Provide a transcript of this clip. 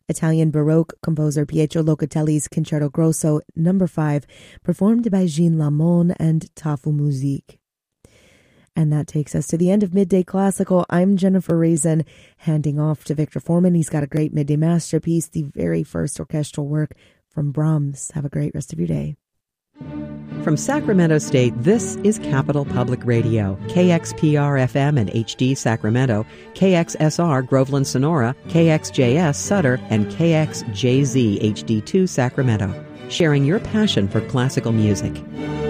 Italian Baroque composer Pietro Locatelli's Concerto Grosso No. 5, performed by Jean Lamon and Tafu Musique. And that takes us to the end of Midday Classical. I'm Jennifer Raisin, handing off to Victor Foreman. He's got a great midday masterpiece, the very first orchestral work from Brahms. Have a great rest of your day. From Sacramento State, this is Capital Public Radio, KXPR-FM and HD Sacramento, KXSR Groveland Sonora, KXJS Sutter, and KXJZ HD2 Sacramento, sharing your passion for classical music.